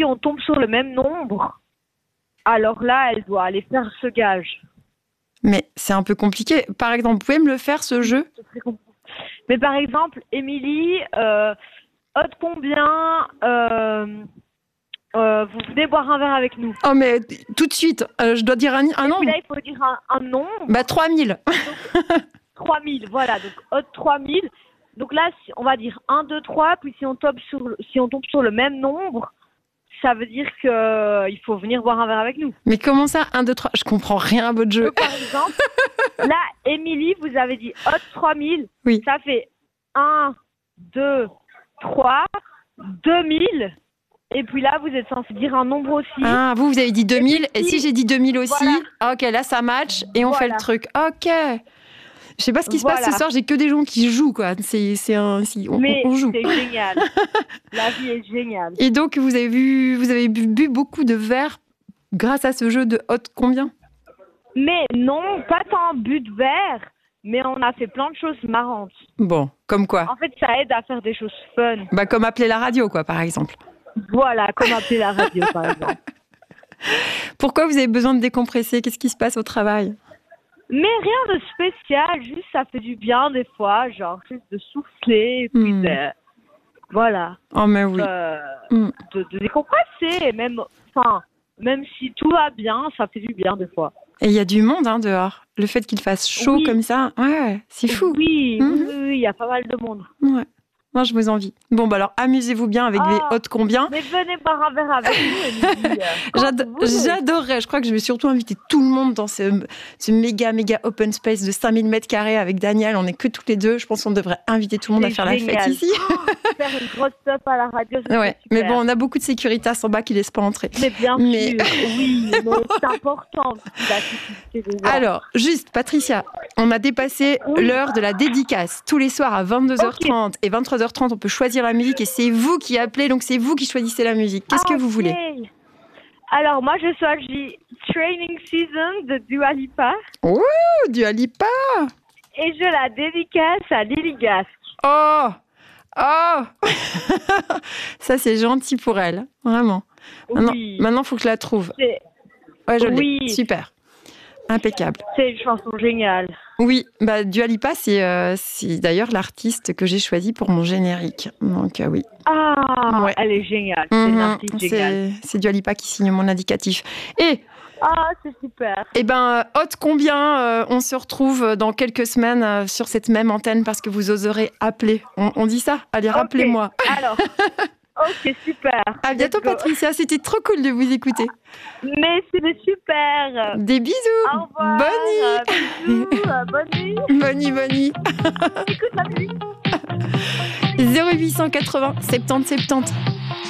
on tombe sur le même nombre, alors là, elle doit aller faire ce gage. Mais c'est un peu compliqué. Par exemple, vous pouvez me le faire, ce jeu ? C'est très compliqué. Mais par exemple, Émilie, ôte combien vous venez boire un verre avec nous. Oh, mais tout de suite, je dois dire un nombre. Et puis là, il faut dire un nombre. Bah, 3000. 3000, voilà. Donc, ôte 3000. Donc là, on va dire 1, 2, 3. Puis si on tombe sur le même nombre, ça veut dire qu'il faut venir boire un verre avec nous. Mais comment ça, 1, 2, 3 ? Je comprends rien à votre jeu. Donc, par exemple, là, Émilie, vous avez dit ôte 3000. Oui. Ça fait 1, 2, 3, 2000. Et puis là, vous êtes censé dire un nombre aussi. Ah, vous avez dit 2000. Et si j'ai dit 2000 aussi, voilà. ok, là, ça match et on fait le truc. Ok. Je sais pas ce qui se passe ce soir, j'ai que des gens qui jouent, quoi. On joue. C'est génial. La vie est géniale. Et donc, vous avez bu beaucoup de verres grâce à ce jeu de ôte combien ? Mais non, pas tant bu de verre, mais on a fait plein de choses marrantes. Bon, comme quoi ? En fait, ça aide à faire des choses fun. Bah, comme appeler la radio, quoi, par exemple. Voilà, comme appeler la radio, par exemple. Pourquoi vous avez besoin de décompresser ? Qu'est-ce qui se passe au travail ? Mais rien de spécial, juste ça fait du bien des fois, genre juste de souffler, et puis voilà. Oh, mais oui. De décompresser, même si tout va bien, ça fait du bien des fois. Et il y a du monde dehors. Le fait qu'il fasse chaud comme ça, ouais, c'est fou. Oui, il y a pas mal de monde. Ouais. Moi, je vous envie. Bon, bah alors, amusez-vous bien avec les ôtes combien. Mais venez boire un verre avec nous, Émilie. J'adorerais. Je crois que je vais surtout inviter tout le monde dans ce méga open space de 5000 mètres carrés avec Daniel. On n'est que toutes les deux. Je pense qu'on devrait inviter tout le monde à faire la fête ici. Faire une grosse top à la radio, ouais. Mais bon, on a beaucoup de sécuritas en bas qui ne laissent pas entrer. Mais bien sûr, oui. Mais c'est important. Alors, juste, Patricia, on a dépassé l'heure de la dédicace. Tous les soirs à 22h30 et 23h30, on peut choisir la musique et c'est vous qui appelez, donc c'est vous qui choisissez la musique. Qu'est-ce que vous voulez ? Alors, moi, je choisis Training Season de Dua Lipa. Oh, Dua Lipa ! Et je la dédicace à Lily Gasque. Oh ça, c'est gentil pour elle, vraiment. Maintenant, faut que je la trouve. Ouais, je l'ai. Super. Impeccable. C'est une chanson géniale. Oui, bah, Dua Lipa, c'est d'ailleurs l'artiste que j'ai choisi pour mon générique. Donc, oui. Ah, ouais. Elle est géniale. C'est une artiste géniale. C'est Dua Lipa qui signe mon indicatif. Et... Ah, c'est super. Eh bien, ôte combien on se retrouve dans quelques semaines sur cette même antenne parce que vous oserez appeler. On dit ça ? Allez, rappelez-moi. Alors, ok, super. À bientôt, Patricia. C'était trop cool de vous écouter. Mais c'était super. Des bisous. Au revoir. Bonne nuit. Bonne nuit. Bonne nuit. Écoute la musique. 0880 70 70.